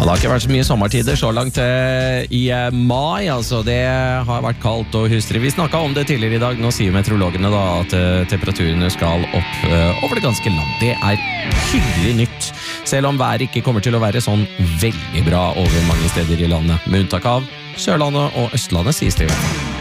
Det har ikke vært så mye sommertider så langt i mai, altså det har vært kaldt og hustrig. Vi snakket om det tidligere i dag, nå sier meteorologene da at temperaturene skal opp over det ganske land. Det er hyggelig nytt, selv om været ikke kommer til å være sånn veldig bra over mange steder i landet, med unntak av Sørlandet og Østlandet, sies det i hvert fall.